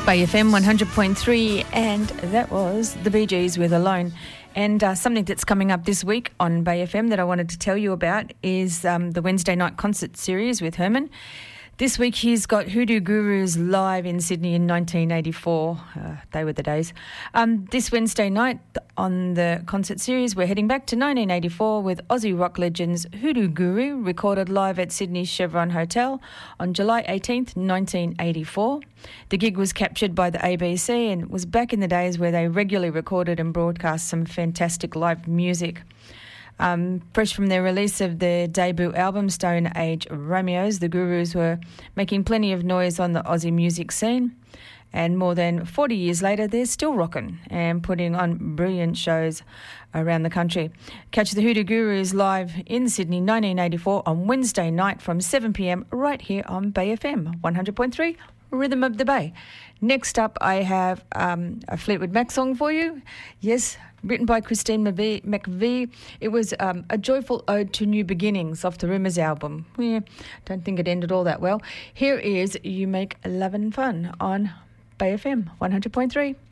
Bay FM 100.3, and that was the Bee Gees with Alone. And something that's coming up this week on Bay FM that I wanted to tell you about is the Wednesday night concert series with Herman. This week he's got Hoodoo Gurus live in Sydney in 1984. They were the days. This Wednesday night on the concert series, we're heading back to 1984 with Aussie rock legends Hoodoo Guru, recorded live at Sydney's Chevron Hotel on July 18th, 1984. The gig was captured by the ABC and was back in the days where they regularly recorded and broadcast some fantastic live music. Fresh from their release of their debut album, Stone Age Romeos, the Gurus were making plenty of noise on the Aussie music scene. And more than 40 years later, they're still rocking and putting on brilliant shows around the country. Catch the Hoodoo Gurus live in Sydney, 1984, on Wednesday night from 7 p.m. right here on Bay FM 100.3, Rhythm of the Bay. Next up, I have a Fleetwood Mac song for you. Yes, written by Christine McVie. It was a joyful ode to new beginnings off the Rumours album. Yeah, don't think it ended all that well. Here is You Make Lovin' Fun on Bay FM 100.3.